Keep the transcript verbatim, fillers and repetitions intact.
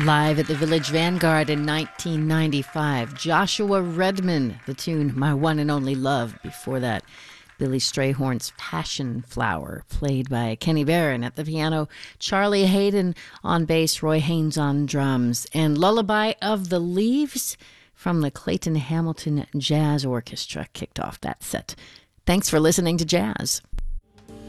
Live at the Village Vanguard in nineteen ninety-five, Joshua Redman, the tune My One and Only Love. Before that, Billy Strayhorn's Passion Flower, played by Kenny Barron at the piano, Charlie Hayden on bass, Roy Haynes on drums, and Lullaby of the Leaves from the Clayton Hamilton Jazz Orchestra kicked off that set. Thanks for listening to Jazz.